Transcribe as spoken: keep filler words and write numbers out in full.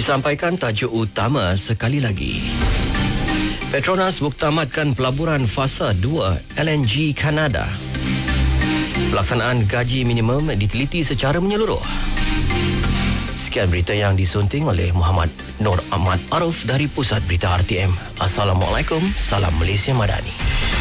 Disampaikan tajuk utama sekali lagi. Petronas muktamadkan pelaburan fasa dua L N G Kanada. Pelaksanaan gaji minimum diteliti secara menyeluruh. Sekian berita yang disunting oleh Muhammad Nur Ahmad Arif dari Pusat Berita R T M. Assalamualaikum, salam Malaysia Madani.